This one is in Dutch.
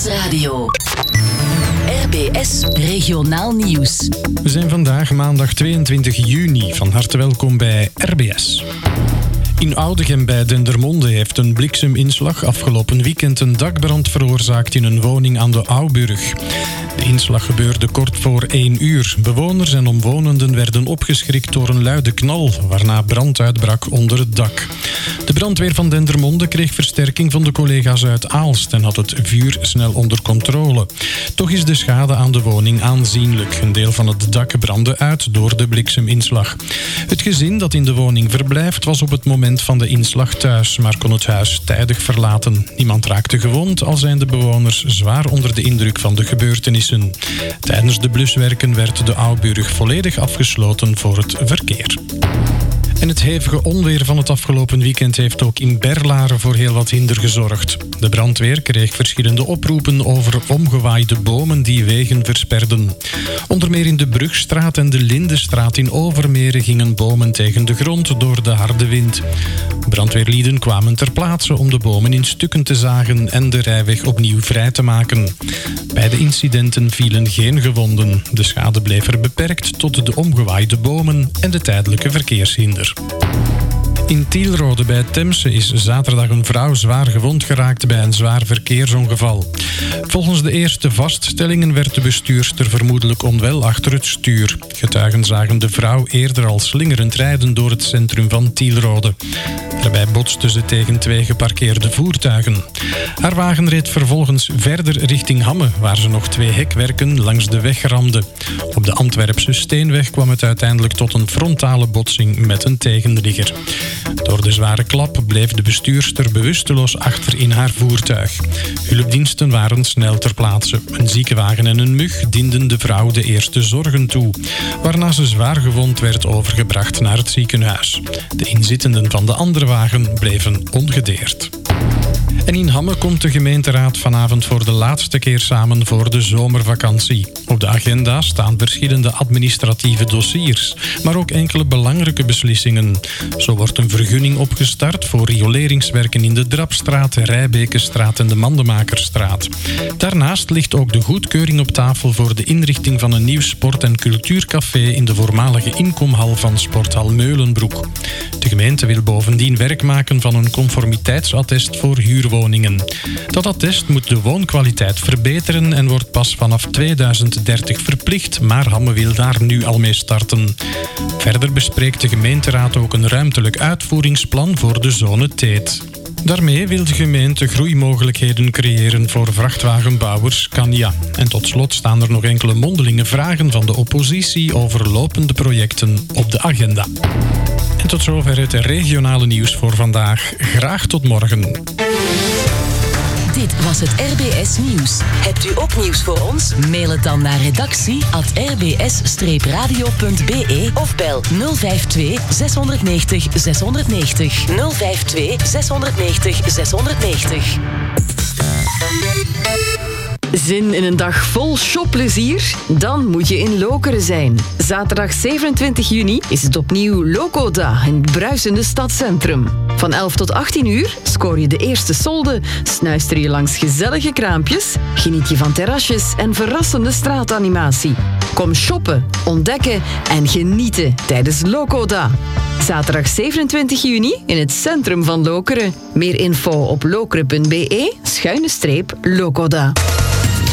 Nieuwsradio. RBS Regionaal Nieuws. We zijn vandaag maandag 22 juni. Van harte welkom bij RBS. In Oudegem bij Dendermonde heeft een blikseminslag afgelopen weekend een dakbrand veroorzaakt in een woning aan de Ouwburg. De inslag gebeurde kort voor 1 uur. Bewoners en omwonenden werden opgeschrikt door een luide knal, waarna brand uitbrak onder het dak. De brandweer van Dendermonde kreeg versterking van de collega's uit Aalst en had het vuur snel onder controle. Toch is de schade aan de woning aanzienlijk. Een deel van het dak brandde uit door de blikseminslag. Het gezin dat in de woning verblijft was op het moment van de inslag thuis, maar kon het huis tijdig verlaten. Niemand raakte gewond, al zijn de bewoners zwaar onder de indruk van de gebeurtenissen. Tijdens de bluswerken werd de Ouwburg volledig afgesloten voor het verkeer. En het hevige onweer van het afgelopen weekend heeft ook in Berlaren voor heel wat hinder gezorgd. De brandweer kreeg verschillende oproepen over omgewaaide bomen die wegen versperden. Onder meer in de Brugstraat en de Lindenstraat in Overmeren gingen bomen tegen de grond door de harde wind. Brandweerlieden kwamen ter plaatse om de bomen in stukken te zagen en de rijweg opnieuw vrij te maken. Bij de incidenten vielen geen gewonden. De schade bleef er beperkt tot de omgewaaide bomen en de tijdelijke verkeershinder. In Tielrode bij Temse is zaterdag een vrouw zwaar gewond geraakt bij een zwaar verkeersongeval. Volgens de eerste vaststellingen werd de bestuurster vermoedelijk onwel achter het stuur. Getuigen zagen de vrouw eerder al slingerend rijden door het centrum van Tielrode. Daarbij botste ze tegen 2 geparkeerde voertuigen. Haar wagen reed vervolgens verder richting Hamme, waar ze nog 2 hekwerken langs de weg ramde. Op de Antwerpse Steenweg kwam het uiteindelijk tot een frontale botsing met een tegenligger. Door de zware klap bleef de bestuurster bewusteloos achter in haar voertuig. Hulpdiensten waren snel ter plaatse. Een ziekenwagen en een mug dienden de vrouw de eerste zorgen toe, waarna ze zwaar gewond werd overgebracht naar het ziekenhuis. De inzittenden van de andere wagen bleven ongedeerd. En in Hamme komt de gemeenteraad vanavond voor de laatste keer samen voor de zomervakantie. Op de agenda staan verschillende administratieve dossiers, maar ook enkele belangrijke beslissingen. Zo wordt een vergunning opgestart voor rioleringswerken in de Drapstraat, Rijbekenstraat en de Mandemakerstraat. Daarnaast ligt ook de goedkeuring op tafel voor de inrichting van een nieuw sport- en cultuurcafé in de voormalige inkomhal van Sporthal Meulenbroek. De gemeente wil bovendien werk maken van een conformiteitsattest voor huurwoningen. Dat attest moet de woonkwaliteit verbeteren en wordt pas vanaf 2030 verplicht, maar Hamme wil daar nu al mee starten. Verder bespreekt de gemeenteraad ook een ruimtelijk uitvoeringsplan voor de zone Teet. Daarmee wil de gemeente groeimogelijkheden creëren voor vrachtwagenbouwers Scania. En tot slot staan er nog enkele mondelinge vragen van de oppositie over lopende projecten op de agenda. En tot zover het regionale nieuws voor vandaag. Graag tot morgen. Dit was het RBS Nieuws. Hebt u ook nieuws voor ons? Mail het dan naar redactie@rbs-radio.be of bel 052 690 690. 052 690 690. Zin in een dag vol shopplezier? Dan moet je in Lokeren zijn. Zaterdag 27 juni is het opnieuw Locoda in het bruisende stadscentrum. Van 11 tot 18 uur scoor je de eerste solde, snuister je langs gezellige kraampjes, geniet je van terrasjes en verrassende straatanimatie. Kom shoppen, ontdekken en genieten tijdens Locoda. Zaterdag 27 juni in het centrum van Lokeren. Meer info op lokeren.be/Locoda.